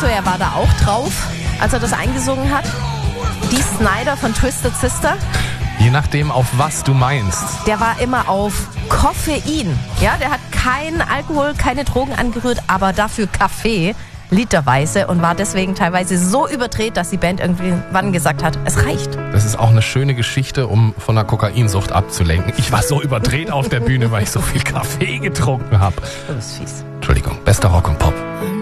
du, er war da auch drauf, als er das eingesungen hat? Dee Snider von Twisted Sister. Je nachdem, auf was du meinst. Der war immer auf Koffein. Ja, der hat keinen Alkohol, keine Drogen angerührt, aber dafür Kaffee, literweise, und war deswegen teilweise so überdreht, dass die Band irgendwann gesagt hat, es reicht. Das ist auch eine schöne Geschichte, um von der Kokainsucht abzulenken. Ich war so überdreht auf der Bühne, weil ich so viel Kaffee getrunken habe. Du bist fies. Entschuldigung, bester Rock und Pop.